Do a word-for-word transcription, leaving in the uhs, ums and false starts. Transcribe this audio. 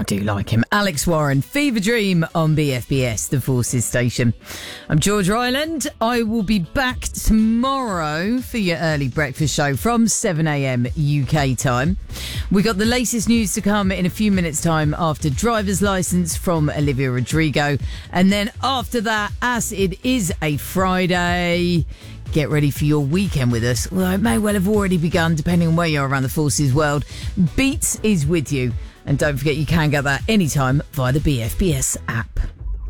I do like him. Alex Warren, Fever Dream on B F B S, the Forces station. I'm George Ryland. I will be back tomorrow for your early breakfast show from seven a.m. U K time. We got the latest news to come in a few minutes' time after Driver's License from Olivia Rodrigo. And then after that, as it is a Friday, get ready for your weekend with us. Well, it may well have already begun, depending on where you are around the Forces world. Beats is with you. And don't forget, you can get that anytime via the B F B S app.